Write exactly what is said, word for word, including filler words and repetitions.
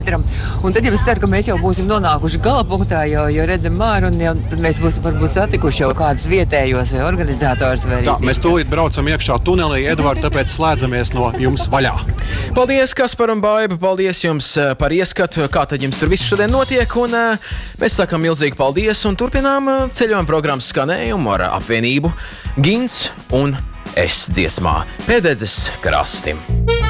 Un tad jau es ceru, ka mēs jau būsim nonākuši gala punktā, jo, jo redzam māru, un jau, tad mēs būsim varbūt satikuši jau kādus vietējos vai organizators. Vai Tā, mēs tūlīt braucam iekšā tunelī, Edvard, tāpēc slēdzamies no jums vaļā. Paldies, Kaspar un Baiba, paldies jums par ieskatu, kā tad jums tur viss šodien notiek, un mēs sakam milzīgi paldies un turpinām ceļojuma programmas skanējumu ar apvienību Gins un Es dziesmā Pēdedzes krastim.